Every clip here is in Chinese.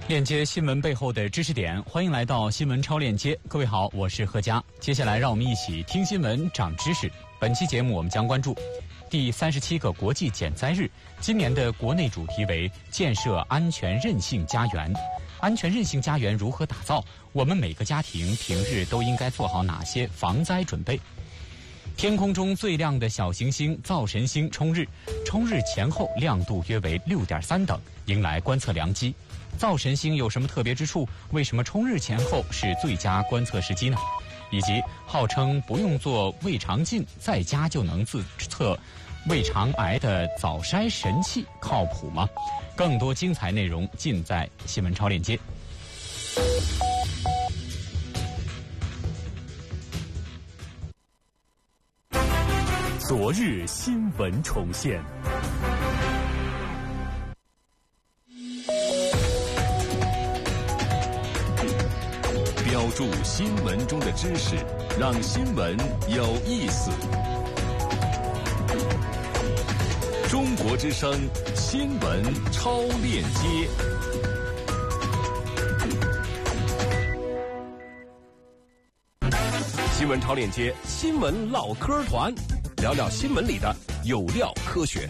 链接新闻背后的知识点，欢迎来到新闻超链接。各位好，我是贺佳。接下来让我们一起听新闻长知识。本期节目我们将关注第37个国际减灾日，今年的国内主题为建设安全韧性家园。安全韧性家园如何打造？我们每个家庭平日都应该做好哪些防灾准备？天空中最亮的小行星灶神星冲日前后亮度约为6.3等，迎来观测良机。灶神星有什么特别之处？为什么冲日前后是最佳观测时机呢？以及号称不用做胃肠镜，在家就能自测胃肠癌的早筛神器靠谱吗？更多精彩内容尽在新闻超链接。 昨日新闻重现。标注新闻中的知识，让新闻有意思。中国之声新闻超链接。新闻超链接，新闻唠嗑团，聊聊新闻里的有料科学。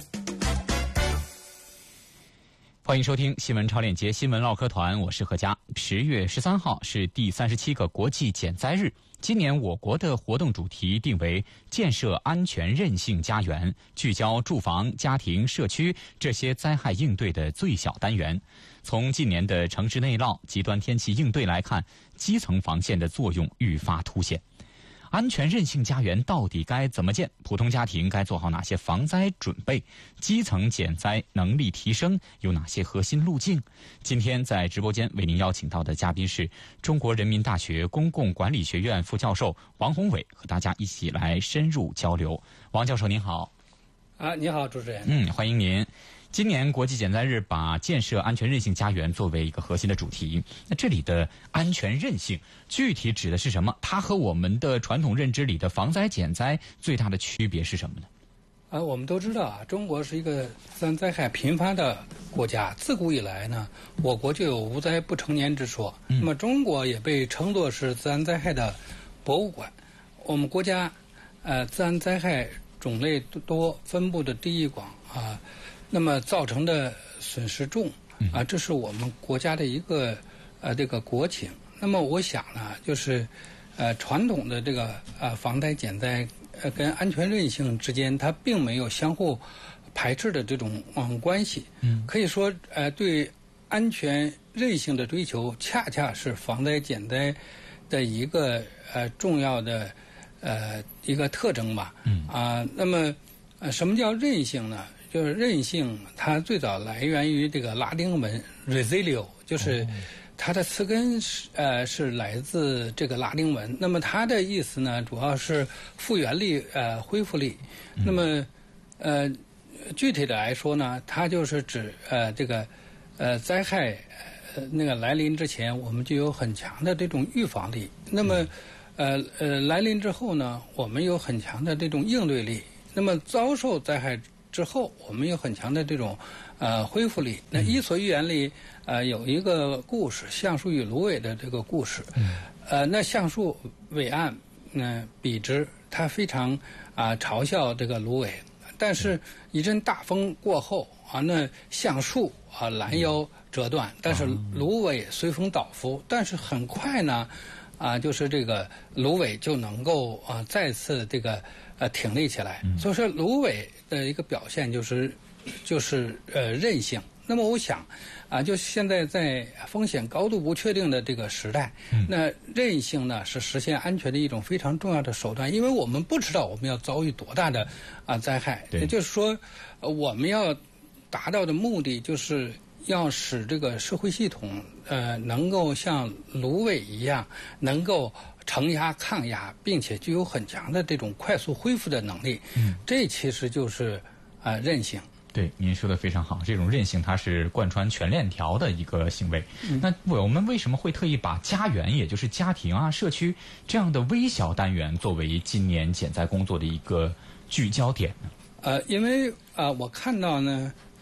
欢迎收听新闻超链接新闻唠嗑团，我是何佳。10月13号是第37个国际减灾日。今年我国的活动主题定为建设安全韧性家园，聚焦住房、家庭、社区这些灾害应对的最小单元。从近年的城市内涝、极端天气应对来看，基层防线的作用愈发凸显。安全韧性家园到底该怎么建？普通家庭该做好哪些防灾准备？基层减灾能力提升有哪些核心路径？今天在直播间为您邀请到的嘉宾是中国人民大学公共管理学院副教授王宏伟，和大家一起来深入交流。王教授您好。 你好，主持人。 欢迎您。今年国际减灾日把建设安全韧性家园作为一个核心的主题。那这里的安全韧性具体指的是什么？它和我们的传统认知里的防灾减灾最大的区别是什么呢？ 我们都知道中国是一个自然灾害频发的国家，自古以来呢，我国就有无灾不成年之说。那么中国也被称作是自然灾害的博物馆。我们国家自然灾害种类多，分布的地域广那么造成的损失重这是我们国家的一个这个国情。那么我想呢，就是传统的这个防灾减灾跟安全韧性之间，它并没有相互排斥的这种关系。可以说对安全韧性的追求，恰恰是防灾减灾的一个重要的一个特征吧。那么什么叫韧性呢？就是韧性，它最早来源于这个拉丁文 resilio， 就是它的词根是来自这个拉丁文。那么它的意思呢，主要是复原力、恢复力。那么具体的来说呢，它就是指这个灾害那个来临之前，我们就有很强的这种预防力。那么来临之后呢，我们有很强的这种应对力。那么遭受灾害之后，我们有很强的这种恢复力。那《伊索寓言》里有一个故事，橡树与芦苇的这个故事。那橡树伟岸笔直，他非常嘲笑这个芦苇。但是一阵大风过后那橡树拦腰折断，但是芦苇随风倒伏。但是很快呢就是这个芦苇就能够再次这个挺立起来。所以说芦苇的一个表现就是韧性。那么我想就现在在风险高度不确定的这个时代，那韧性呢是实现安全的一种非常重要的手段。因为我们不知道我们要遭遇多大的灾害，也就是说我们要达到的目的就是要使这个社会系统能够像芦苇一样能够承压抗压，并且具有很强的这种快速恢复的能力。这其实就是韧性。 对，您说的非常好，这种韧性它是贯穿全链条的一个行为。那我们为什么会特意把家园，也就是家庭社区这样的微小单元作为今年减灾工作的一个聚焦点呢？ 因为我看到呢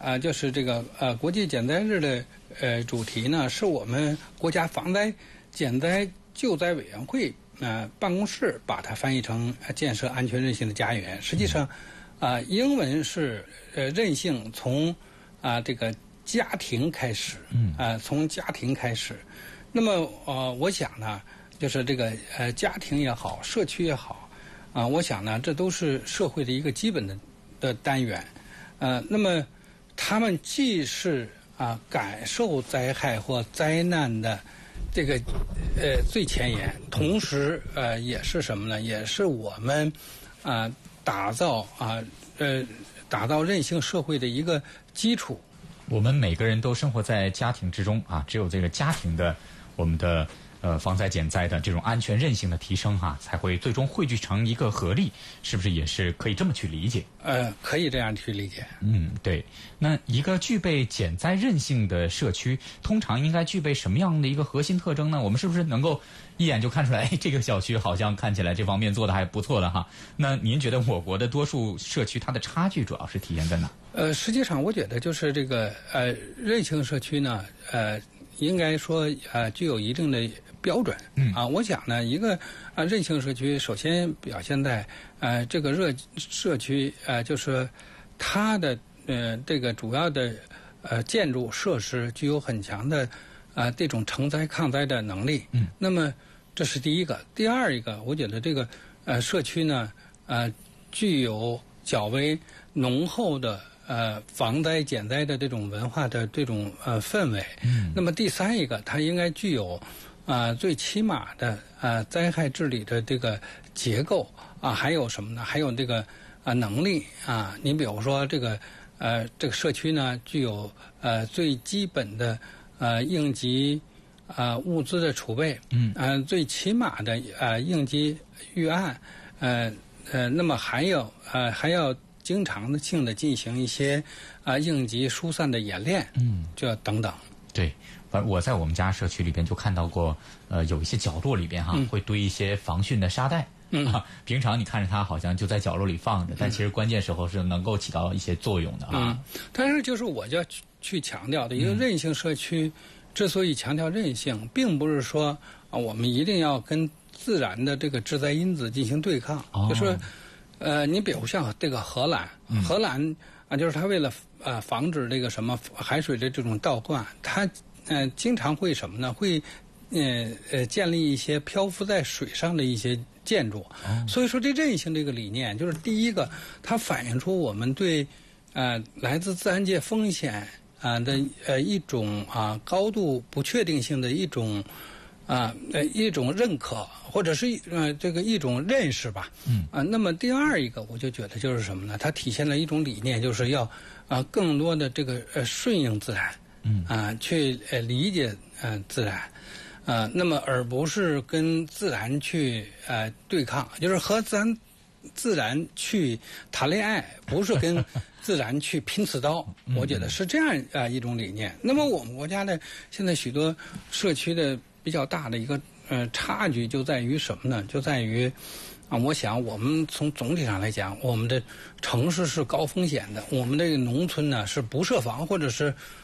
就是这个国际减灾日的主题呢，是我们国家防灾减灾救灾委员会办公室把它翻译成建设安全韧性的家园。实际上英文是韧性从这个家庭开始，从家庭开始。那么我想呢，就是这个家庭也好，社区也好，我想呢，这都是社会的一个基本的单元。那么他们既是感受灾害或灾难的这个最前沿，同时也是什么呢？也是我们打造韧性社会的一个基础。 我们每个人都生活在家庭之中只有这个家庭的我们的防灾减灾的这种安全韧性的提升才会最终汇聚成一个合力，是不是也是可以这么去理解？ 可以这样去理解。 对。那一个具备减灾韧性的社区，通常应该具备什么样的一个核心特征呢？我们是不是能够一眼就看出来，这个小区好像看起来这方面做的还不错了哈？那您觉得我国的多数社区它的差距主要是体现在哪？ 实际上我觉得就是这个韧性社区呢，应该说具有一定的标准。我想呢，一个韧性社区首先表现在这个社区就是它的这个主要的建筑设施具有很强的这种承灾抗灾的能力。那么这是第一个。第二一个，我觉得这个社区呢具有较为浓厚的防灾减灾的这种文化的这种氛围。那么第三一个，它应该具有最起码的灾害治理的这个结构还有什么呢？还有这个能力你比如说这个社区呢具有最基本的应急物资的储备，最起码的应急预案，那么还要经常性的进行一些应急疏散的演练，这等等。 对，我在我们家社区里边就看到过，有一些角落里边会堆一些防汛的沙袋。平常你看着它好像就在角落里放着，但其实关键时候是能够起到一些作用的但是就是我就要去强调的一个韧性社区，之所以强调韧性，并不是说我们一定要跟自然的这个致灾因子进行对抗。就说你比如像这个荷兰就是它为了防止这个什么海水的这种倒灌，它经常会什么呢？会建立一些漂浮在水上的一些建筑。所以说这韧性这个理念，就是第一个，它反映出我们对来自自然界风险的一种高度不确定性的一种认可，或者是这个一种认识吧。那么第二一个，我就觉得就是什么呢？它体现了一种理念，就是要更多的这个顺应自然，去理解自然。那么而不是跟自然去对抗，就是和自然去谈恋爱，不是跟自然去拼刺刀。我觉得是这样一种理念。那么我们国家呢，现在许多社区的比较大的一个差距就在于什么呢？就在于我想我们从总体上来讲，我们的城市是高风险的，我们的农村呢是不设防或者是